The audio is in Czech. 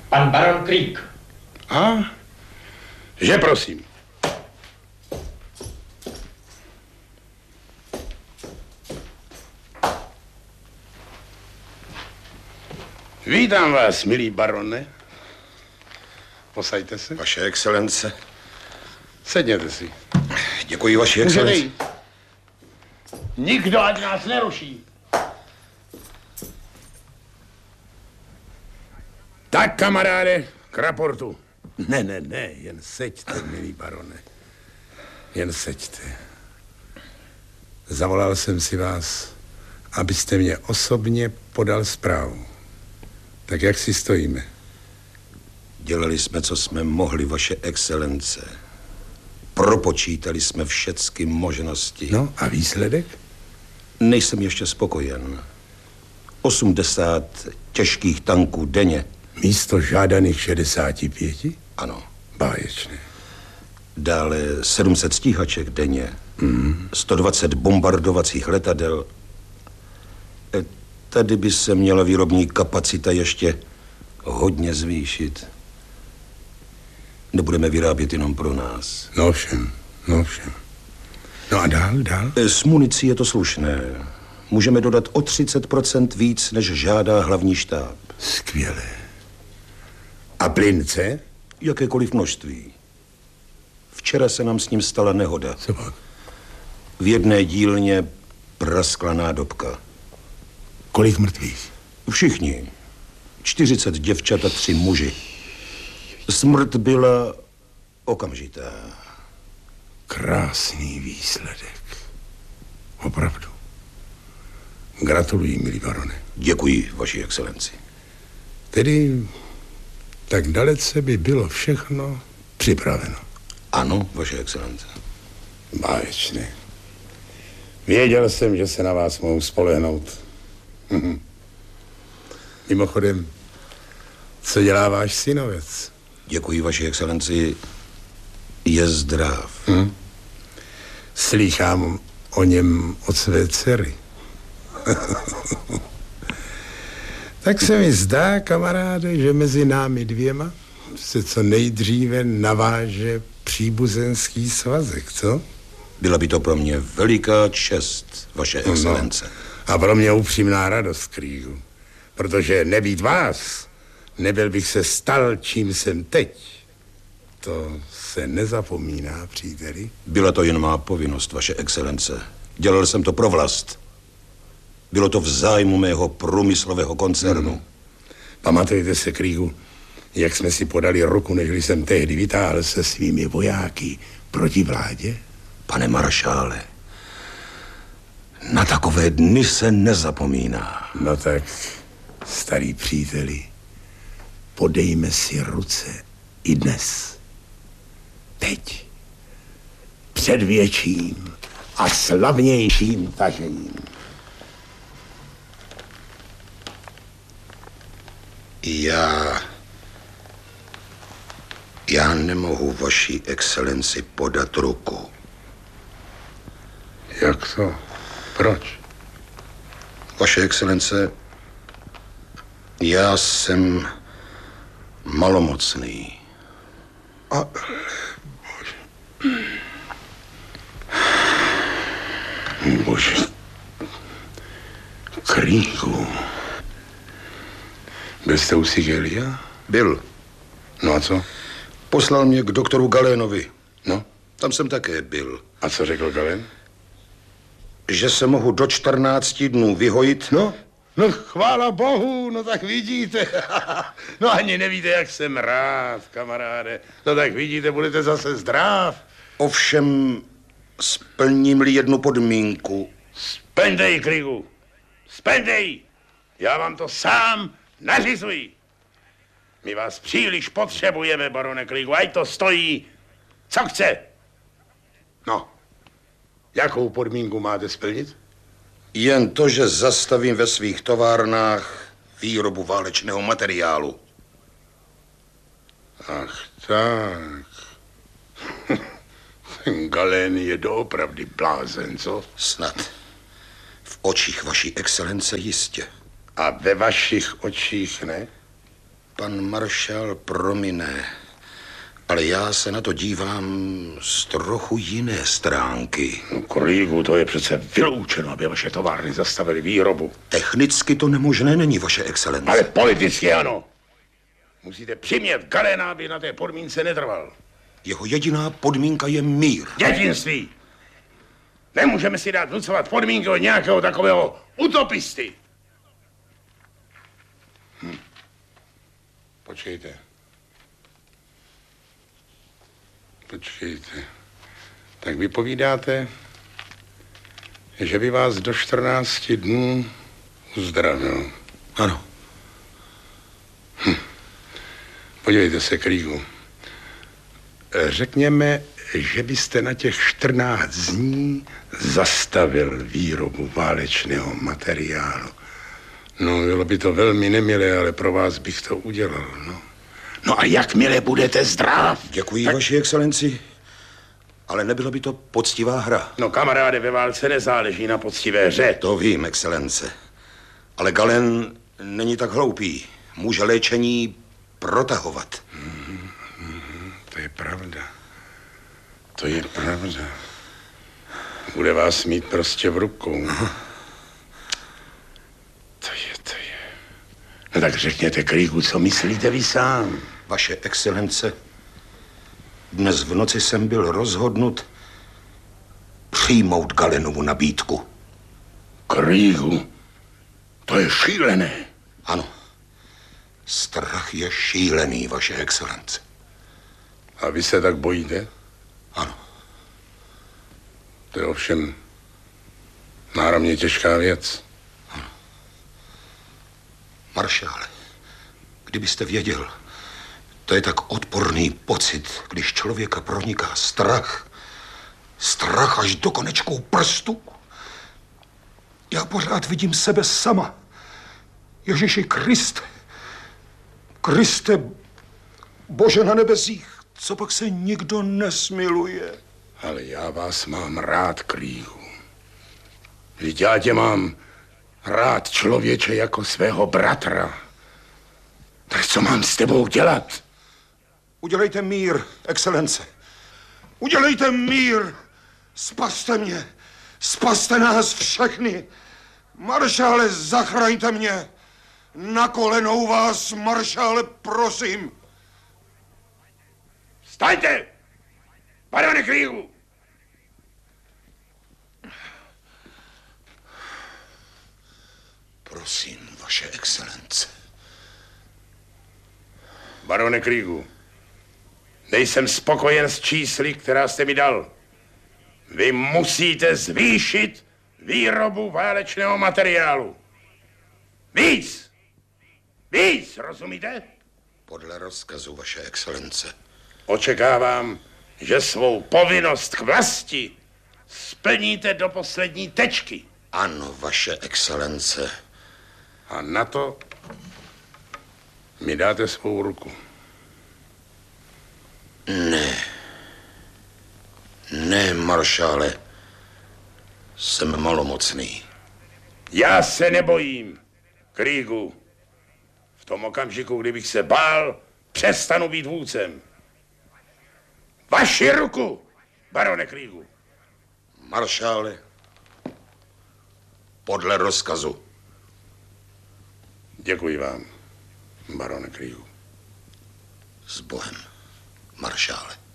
Pan baron Krieg. A? Že prosím. Vítám vás, milý barone. Posaďte se. Vaše excelence. Sedněte si. Děkuji, vaši excelenci. Nikdo ať nás neruší. Tak, kamaráde, k raportu. Ne, jen seďte, milý barone. Jen seďte. Zavolal jsem si vás, abyste mě osobně podal zprávu. Tak jak si stojíme? Dělali jsme, co jsme mohli, vaše excelence. Propočítali jsme všechny možnosti. No a výsledek? Nejsem ještě spokojen. 80 těžkých tanků denně. Místo žádaných 65? Ano. Báječné. Dále 700 stíhaček denně. 120 bombardovacích letadel. Tady by se měla výrobní kapacita ještě hodně zvýšit. Nebudeme vyrábět jenom pro nás. No všem. No a dál? S municí je to slušné. Můžeme dodat o 30% víc, než žádá hlavní štáb. Skvělé. A plynce? Jakékoliv množství. Včera se nám s ním stala nehoda. Co pak? V jedné dílně praskla nádobka. Kolik mrtvých? Všichni. 40 děvčat a 3 muži. Smrt byla okamžitá. Krásný výsledek. Opravdu. Gratuluji, milý barone. Děkuji, vaši excelenci. Tedy tak dalece by bylo všechno připraveno. Ano, vaše excelence. Báječné. Věděl jsem, že se na vás mohu spolehnout. Mimochodem, co dělá váš synovec? Děkuji, vaši excelenci. Je zdrav. Slýchám o něm od své dcery. Tak se mi zdá, kamaráde, že mezi námi dvěma se co nejdříve naváže příbuzenský svazek, co? Byla by to pro mě veliká čest, vaše excelence. No, a pro mě upřímná radost, Kriegu. Protože nebýt vás, nebyl bych se stal, čím jsem teď. To se nezapomíná, příteli. Byla to jen má povinnost, vaše excelence. Dělal jsem to pro vlast. Bylo to v zájmu mého průmyslového koncernu. Pamatujte se, Kriegu, jak jsme si podali ruku, než jsem tehdy vytáhl se svými vojáky proti vládě? Pane maršále, na takové dny se nezapomíná. No tak, starý příteli, podejme si ruce i dnes. Teď. Před větším a slavnějším tažením. Já nemohu vaší excelenci podat ruku. Jak to? Proč? Vaše excelence, já jsem malomocný. A... Bože. Kriegu. Byl jste u Sigelia? Byl. No a co? Poslal mě k doktoru Galénovi. No? Tam jsem také byl. A co řekl Galén? Že se mohu do 14 dnů vyhojit. No chvála Bohu, no tak vidíte. No ani nevíte, jak jsem rád, kamaráde. No tak vidíte, budete zase zdrav. Ovšem splním-li jednu podmínku. Spendej, Kriegu. Spendej. Já vám to sám nařizuji. My vás příliš potřebujeme, barone Kriegu, ať to stojí, co chce. No, jakou podmínku máte splnit? Jen to, že zastavím ve svých továrnách výrobu válečného materiálu. Ach tak. Ten Galén je doopravdy blázen, co? Snad. V očích vaší excelence jistě. A ve vašich očích ne? pan maršál promine, ale já se na to dívám z trochu jiné stránky. No, Kriegu, to je přece vyloučeno, aby vaše továrny zastavily výrobu. Technicky to nemožné není, vaše excelence. Ale politicky ano. Musíte přimět Galena, aby na té podmínce netrval. Jeho jediná podmínka je mír. Dětinství. Nemůžeme si dát vnucovat podmínky od nějakého takového utopisty. Počkejte. Tak vy povídáte, že by vás do 14 dnů uzdravil. Ano. Podívejte se, Kriegu. Řekněme, že byste na těch 14 dní zastavil výrobu válečného materiálu. No, bylo by to velmi nemilé, ale pro vás bych to udělal, no. No a jakmile budete zdrav? Děkuji, vaší excelenci, ale nebyla by to poctivá hra. No, kamaráde, ve válce nezáleží na poctivé hře. To vím, excelence. Ale Galen není tak hloupý. Může léčení protahovat. To je pravda. To je pravda. Bude vás mít prostě v rukou. To je. No tak řekněte, Kriegu, co myslíte vy sám? Vaše excelence, dnes v noci jsem byl rozhodnut přijmout Galenovu nabídku. Kriegu, to je šílené. Ano, strach je šílený, vaše excelence. A vy se tak bojíte? Ano. To je ovšem náramně těžká věc. Maršále, kdybyste věděl, to je tak odporný pocit, když člověka proniká strach. Strach až do konečkou prstu. Já pořád vidím sebe sama. Ježíši Kriste. Kriste, Bože na nebesích, co pak se nikdo nesmiluje. Ale já vás mám rád, Kriegu. Vždyť já tě mám rád, člověče, jako svého bratra. Tak co mám s tebou dělat? Udělejte mír, excelence. Udělejte mír. Spaste mě. Spaste nás všechny. Maršále, zachraňte mě. Na kolenou vás, maršále, prosím. Vstaňte! Barone Kriegu! Prosím, vaše excelence. Barone Kriegu, nejsem spokojen s čísly, která jste mi dal. Vy musíte zvýšit výrobu válečného materiálu. Víc! Víc, rozumíte? Podle rozkazu, vaše excelence. Očekávám, že svou povinnost k vlasti splníte do poslední tečky. Ano, vaše excelence. A na to mi dáte svou ruku. Ne, maršále. Jsem malomocný. Já se nebojím, Kriegu. V tom okamžiku, kdybych se bál, přestanu být vůdcem. Vaši ruku, barone Kriegu. Maršále, podle rozkazu. Děkuji vám, barone Kriegu. S Bohem, maršále.